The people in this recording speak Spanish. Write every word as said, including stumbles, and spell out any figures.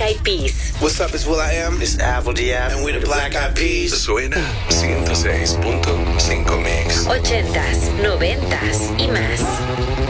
Eyed Peas. What's up, it's Will I Am. It's Apple D F. And we're the Black Eyed Peas. Suena ciento seis punto cinco Mix. Ochentas, noventas y más.